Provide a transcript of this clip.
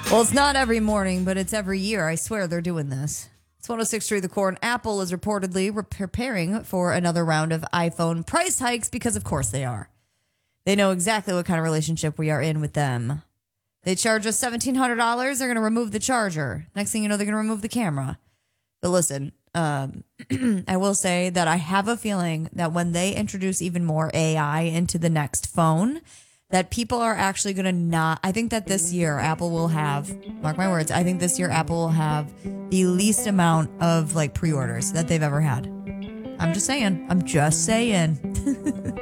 Well, it's not every morning, but it's every year. I swear they're doing this. It's 106.3 The Core, and Apple is reportedly preparing for another round of iPhone price hikes because, of course, they are. They know exactly what kind of relationship we are in with them. They charge us $1,700. They're going to remove the charger. Next thing you know, they're going to remove the camera. But listen, I will say that I have a feeling that when they introduce even more AI into the next phone, that people are actually going to not. I think that this year Apple will have, mark my words, I think this year Apple will have the least amount of like pre-orders that they've ever had. I'm just saying.